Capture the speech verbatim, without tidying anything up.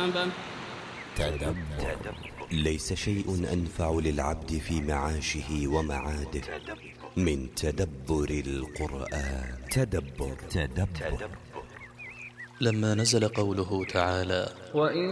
العذاب. تدبر. ليس شيء أنفع للعبد في معاشه ومعاده من تدبر القرآن. تدبر. تدبر. لما نزل قوله تعالى: وإن